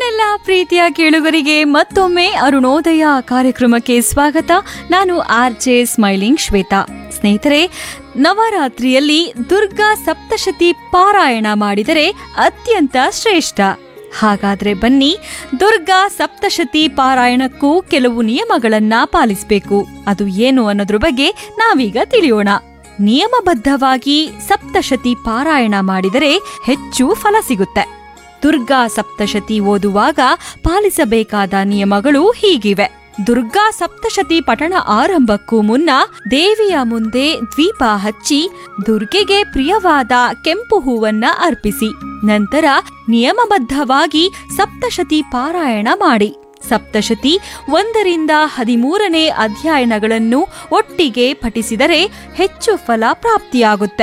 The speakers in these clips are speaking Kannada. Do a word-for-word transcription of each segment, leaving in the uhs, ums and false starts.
ನನ್ನೆಲ್ಲ ಪ್ರೀತಿಯ ಕೇಳುಗರಿಗೆ ಮತ್ತೊಮ್ಮೆ ಅರುಣೋದಯ ಕಾರ್ಯಕ್ರಮಕ್ಕೆ ಸ್ವಾಗತ. ನಾನು ಆರ್ ಜೆ ಸ್ಮೈಲಿಂಗ್ ಶ್ವೇತಾ. ಸ್ನೇಹಿತರೆ, ನವರಾತ್ರಿಯಲ್ಲಿ ದುರ್ಗಾ ಸಪ್ತಶತಿ ಪಾರಾಯಣ ಮಾಡಿದರೆ ಅತ್ಯಂತ ಶ್ರೇಷ್ಠ. ಹಾಗಾದ್ರೆ ಬನ್ನಿ, ದುರ್ಗಾ ಸಪ್ತಶತಿ ಪಾರಾಯಣಕ್ಕೂ ಕೆಲವು ನಿಯಮಗಳನ್ನ ಪಾಲಿಸಬೇಕು. ಅದು ಏನು ಅನ್ನೋದ್ರ ಬಗ್ಗೆ ನಾವೀಗ ತಿಳಿಯೋಣ. ನಿಯಮಬದ್ಧವಾಗಿ ಸಪ್ತಶತಿ ಪಾರಾಯಣ ಮಾಡಿದರೆ ಹೆಚ್ಚು ಫಲ ಸಿಗುತ್ತೆ. ದುರ್ಗಾ ಸಪ್ತಶತಿ ಓದುವಾಗ ಪಾಲಿಸಬೇಕಾದ ನಿಯಮಗಳು ಹೀಗಿವೆ. ದುರ್ಗಾ ಸಪ್ತಶತಿ ಪಠಣ ಆರಂಭಕ್ಕೂ ಮುನ್ನ ದೇವಿಯ ಮುಂದೆ ದೀಪ ಹಚ್ಚಿ ದುರ್ಗೆಗೆ ಪ್ರಿಯವಾದ ಕೆಂಪು ಹೂವನ್ನ ಅರ್ಪಿಸಿ. ನಂತರ ನಿಯಮಬದ್ಧವಾಗಿ ಸಪ್ತಶತಿ ಪಾರಾಯಣ ಮಾಡಿ. ಸಪ್ತಶತಿ ಒಂದರಿಂದ ಹದಿಮೂರನೇ ಅಧ್ಯಾಯಗಳನ್ನು ಒಟ್ಟಿಗೆ ಪಠಿಸಿದರೆ ಹೆಚ್ಚು ಫಲ ಪ್ರಾಪ್ತಿಯಾಗುತ್ತೆ.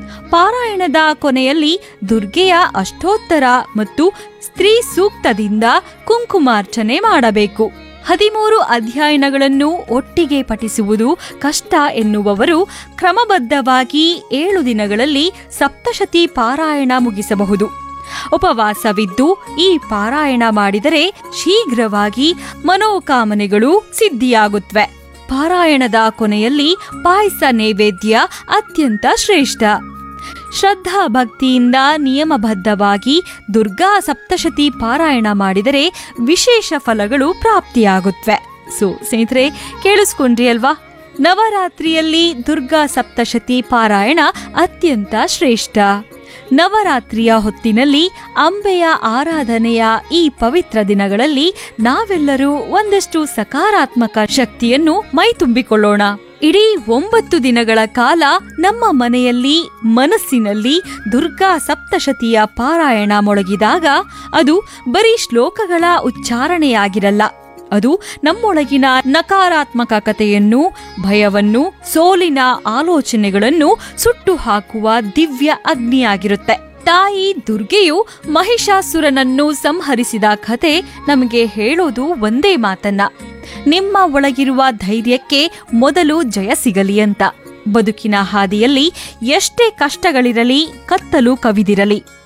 ಪಾರಾಯಣದ ಕೊನೆಯಲ್ಲಿ ದುರ್ಗೆಯ ಅಷ್ಟೋತ್ತರ ಮತ್ತು ಸ್ತ್ರೀ ಸೂಕ್ತದಿಂದ ಕುಂಕುಮಾರ್ಚನೆ ಮಾಡಬೇಕು. ಹದಿಮೂರು ಅಧ್ಯಾಯಗಳನ್ನು ಒಟ್ಟಿಗೆ ಪಠಿಸುವುದು ಕಷ್ಟ ಎನ್ನುವವರು ಕ್ರಮಬದ್ಧವಾಗಿ ಏಳು ದಿನಗಳಲ್ಲಿ ಸಪ್ತಶತಿ ಪಾರಾಯಣ ಮುಗಿಸಬಹುದು. ಉಪವಾಸವಿದ್ದು ಈ ಪಾರಾಯಣ ಮಾಡಿದರೆ ಶೀಘ್ರವಾಗಿ ಮನೋಕಾಮನೆಗಳು ಸಿದ್ಧಿಯಾಗುತ್ತವೆ. ಪಾರಾಯಣದ ಕೊನೆಯಲ್ಲಿ ಪಾಯಸ ನೈವೇದ್ಯ ಅತ್ಯಂತ ಶ್ರೇಷ್ಠ. ಶ್ರದ್ಧಾ ಭಕ್ತಿಯಿಂದ ನಿಯಮಬದ್ಧವಾಗಿ ದುರ್ಗಾ ಸಪ್ತಶತಿ ಪಾರಾಯಣ ಮಾಡಿದರೆ ವಿಶೇಷ ಫಲಗಳು ಪ್ರಾಪ್ತಿಯಾಗುತ್ತವೆ. ಸೊ ಸ್ನೇಹಿತರೆ, ಕೇಳಿಸ್ಕೊಂಡ್ರಿ ಅಲ್ವಾ? ನವರಾತ್ರಿಯಲ್ಲಿ ದುರ್ಗಾ ಸಪ್ತಶತಿ ಪಾರಾಯಣ ಅತ್ಯಂತ ಶ್ರೇಷ್ಠ. ನವರಾತ್ರಿಯ ಹೊತ್ತಿನಲ್ಲಿ ಅಂಬೆಯ ಆರಾಧನೆಯ ಈ ಪವಿತ್ರ ದಿನಗಳಲ್ಲಿ ನಾವೆಲ್ಲರೂ ಒಂದಷ್ಟು ಸಕಾರಾತ್ಮಕ ಶಕ್ತಿಯನ್ನು ಮೈತುಂಬಿಕೊಳ್ಳೋಣ. ಇಡೀ ಒಂಬತ್ತು ದಿನಗಳ ಕಾಲ ನಮ್ಮ ಮನೆಯಲ್ಲಿ ಮನಸ್ಸಿನಲ್ಲಿ ದುರ್ಗಾ ಸಪ್ತಶತಿಯ ಪಾರಾಯಣ ಮೊಳಗಿದಾಗ ಅದು ಬರೀ ಶ್ಲೋಕಗಳ ಉಚ್ಚಾರಣೆಯಾಗಿರಲ್ಲ. ಅದು ನಮ್ಮೊಳಗಿನ ನಕಾರಾತ್ಮಕತೆಯನ್ನು, ಭಯವನ್ನು, ಸೋಲಿನ ಆಲೋಚನೆಗಳನ್ನು ಸುಟ್ಟು ಹಾಕುವ ದಿವ್ಯ ಅಗ್ನಿಯಾಗಿರುತ್ತೆ. ತಾಯಿ ದುರ್ಗೆಯು ಮಹಿಷಾಸುರನನ್ನು ಸಂಹರಿಸಿದ ಕಥೆ ನಮಗೆ ಹೇಳೋದು ಒಂದೇ ಮಾತನ್ನ: ನಿಮ್ಮ ಒಳಗಿರುವ ಧೈರ್ಯಕ್ಕೆ ಮೊದಲು ಜಯ ಸಿಗಲಿ ಅಂತ. ಬದುಕಿನ ಹಾದಿಯಲ್ಲಿ ಎಷ್ಟೇ ಕಷ್ಟಗಳಿರಲಿ, ಕತ್ತಲು ಕವಿದಿರಲಿ,